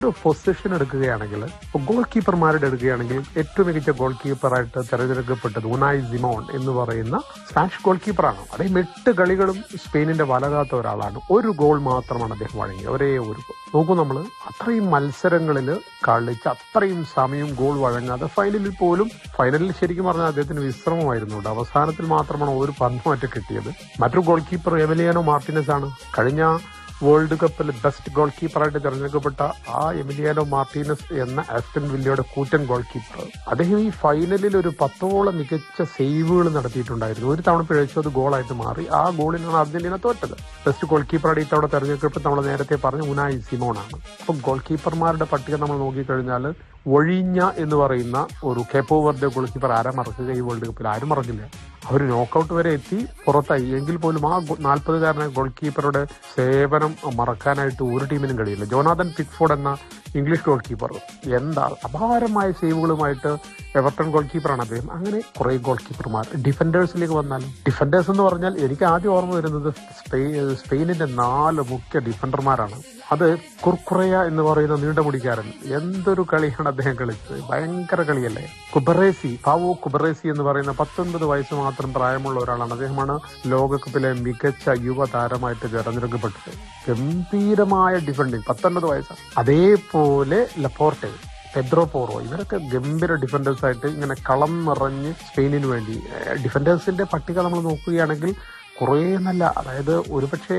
ഒരു പൊസിഷൻ എടുക്കുകയാണെങ്കിൽ, ഗോൾ കീപ്പർമാരുടെ എടുക്കുകയാണെങ്കിൽ ഏറ്റവും മികച്ച ഗോൾ കീപ്പറായിട്ട് തെരഞ്ഞെടുക്കപ്പെട്ടത് ഉനായ് സിമോൺ എന്ന് പറയുന്ന സ്പാനിഷ് ഗോൾ കീപ്പറാണ്. അദ്ദേഹം 8 കളികളും സ്പെയിനിന്റെ വലകാത്ത ഒരാളാണ്. ഒരു ഗോൾ മാത്രമാണ് അദ്ദേഹം വഴങ്ങിയത്, ഒരേ ഒരു ഗോൾ. നോക്കൂ, നമ്മൾ അത്രയും മത്സരങ്ങളിൽ കളിച്ച് അത്രയും സമയം ഗോൾ വഴങ്ങാതെ ഫൈനലിൽ ശരിക്കും പറഞ്ഞാൽ അദ്ദേഹത്തിന് വിശ്രമമായിരുന്നു. അവസാനത്തിൽ മാത്രമാണ് ഒരു പന്ത് മറ്റ് കിട്ടിയത്. മറ്റൊരു ഗോൾ കീപ്പർ എമിലിയാനോ മാർട്ടിനസ് ആണ്. കഴിഞ്ഞ വേൾഡ് കപ്പിൽ ബെസ്റ്റ് ഗോൾ കീപ്പറായിട്ട് തെരഞ്ഞെടുക്കപ്പെട്ട ആ എമിലിയാനോ മാർട്ടിനസ് എന്ന ആസ്റ്റൺ വില്ലയുടെ കൂറ്റൻ ഗോൾ കീപ്പർ, അദ്ദേഹം ഈ ഫൈനലിൽ ഒരു 10ഓളം മികച്ച സേവുകൾ നടത്തിയിട്ടുണ്ടായിരുന്നു. ഒരു തവണ പിഴച്ചു, അത് ഗോളായിട്ട് മാറി. ആ ഗോളിനാണ് അർജന്റീന തോറ്റത്. ബെസ്റ്റ് ഗോൾ കീപ്പറായിട്ട് ഇത്തവണ തെരഞ്ഞെടുക്കപ്പെട്ട നമ്മൾ നേരത്തെ പറഞ്ഞ ഉനായ് സിമോൺ ആണ്. അപ്പം ഗോൾ കീപ്പർമാരുടെ പട്ടിക നമ്മൾ നോക്കിക്കഴിഞ്ഞാൽ ഒഴിഞ്ഞ എന്ന് പറയുന്ന ഒരു കേപ്പോ വെർഡെ ഗോൾ കീപ്പർ ആരാ മറക്കുക? ഈ വേൾഡ് കപ്പിൽ ആരും മറക്കില്ല. അവർ നോക്കൌട്ട് വരെ എത്തി പുറത്തായി. എങ്കിൽ പോലും ആ 40-കാരനായ ഗോൾ കീപ്പറുടെ സേവനം മറക്കാനായിട്ട് ഒരു ടീമിനും കഴിയില്ല. ജോനാഥൻ പിക്ഫോർഡ് എന്ന ഇംഗ്ലീഷ് ഗോൾ കീപ്പർ എന്താ അപാരമായ സേവുകളുമായിട്ട് എവർട്ടൺ ഗോൾ കീപ്പറാണ് അദ്ദേഹം. അങ്ങനെ കുറെ ഗോൾ കീപ്പർമാർ. ഡിഫൻഡേഴ്സിലേക്ക് വന്നാലും, ഡിഫൻഡേഴ്സ് എന്ന് പറഞ്ഞാൽ എനിക്ക് ആദ്യം ഓർമ്മ വരുന്നത് സ്പെയിനിന്റെ 4 മുഖ്യ ഡിഫൻഡർമാരാണ്. അത് കുർക്കുറയ എന്ന് പറയുന്ന നീണ്ടമുടിക്കാരൻ, എന്തൊരു കളിയാണ് അദ്ദേഹം കളിച്ചത്, ഭയങ്കര കളിയല്ലേ. പാവോ കുബറേസി എന്ന് പറയുന്ന 19 വയസ്സ് മാത്രം പ്രായമുള്ള ഒരാളാണ്. അദ്ദേഹമാണ് ലോകകപ്പിലെ മികച്ച യുവതാരമായിട്ട് തെരഞ്ഞെടുക്കപ്പെട്ടത്. ഗംഭീരമായ ഡിഫൻഡിങ്, 19 വയസ്സാണ്. അതേപോലെ ലപ്പോർട്ടെ, പെദ്രോ പോറോ, ഇവരൊക്കെ ഗംഭീര ഡിഫൻഡേഴ്സ് ആയിട്ട് ഇങ്ങനെ കളം നിറഞ്ഞ് സ്പെയിനിന് വേണ്ടി. ഡിഫൻഡേഴ്സിന്റെ പട്ടിക നമ്മൾ നോക്കുകയാണെങ്കിൽ കുറേ നല്ല, അതായത് ഒരുപക്ഷെ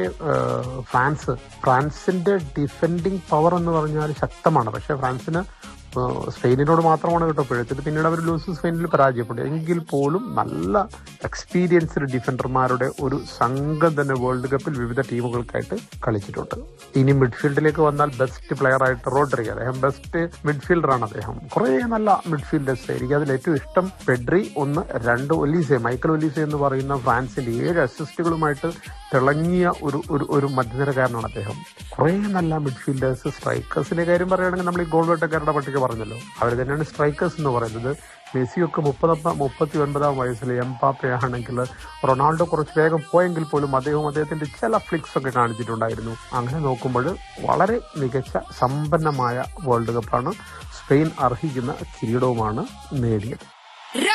ഫ്രാൻസിന്റെ ഡിഫെൻഡിങ് പവർ എന്ന് പറഞ്ഞാൽ ശക്തമാണ്. പക്ഷെ ഫ്രാൻസിന് സ്പെയിനിനോട് മാത്രമാണ് കേട്ടോ പിഴച്ചത്. പിന്നീട് അവർ ലൂസ് സ്പെയിനിൽ പരാജയപ്പെട്ടു. എങ്കിൽ പോലും നല്ല എക്സ്പീരിയൻസ്ഡ് ഡിഫൻഡർമാരുടെ ഒരു സംഘം തന്നെ വേൾഡ് കപ്പിൽ വിവിധ ടീമുകൾക്കായിട്ട് കളിച്ചിട്ടുണ്ട്. ഇനി മിഡ്ഫീൽഡിലേക്ക് വന്നാൽ ബെസ്റ്റ് പ്ലെയർ ആയിട്ട് റോഡ്രി, അദ്ദേഹം ബെസ്റ്റ് മിഡ്ഫീൽഡറാണ്. അദ്ദേഹം കുറേ നല്ല മിഡ്ഫീൽഡേഴ്സ്. എനിക്ക് അതിൽ ഏറ്റവും ഇഷ്ടം പെഡ്രി, 1, 2 ഒലീസെ, മൈക്കൽ ഒലീസെ എന്ന് പറയുന്ന ഫ്രാൻസിന്റെ 7 അസിസ്റ്റുകളുമായിട്ട് തിളങ്ങിയ ഒരു മധ്യനിരക്കാരനാണ് അദ്ദേഹം. കുറേ നല്ല മിഡ്ഫീൽഡേഴ്സ്. സ്ട്രൈക്കേഴ്സിന്റെ കാര്യം പറയുകയാണെങ്കിൽ നമ്മൾ ഈ ഗോൾ വേട്ടക്കാരുടെ പട്ടിക പറഞ്ഞല്ലോ, അവർ തന്നെയാണ് സ്ട്രൈക്കേഴ്സ് എന്ന് പറയുന്നത്. മെസ്സിയൊക്കെ 39-ാം വയസ്സിൽ, എംബാപ്പെ ആണെങ്കിൽ, റൊണാൾഡോ കുറച്ച് വേഗം പോയെങ്കിൽ പോലും അദ്ദേഹത്തിന്റെ ചില ഫ്ലിക്സ് ഒക്കെ കാണിച്ചിട്ടുണ്ടായിരുന്നു. അങ്ങനെ നോക്കുമ്പോൾ വളരെ മികച്ച സമ്പന്നമായ വേൾഡ് കപ്പാണ്. സ്പെയിൻ അർഹിക്കുന്ന കിരീടവുമാണ് നേടിയത്.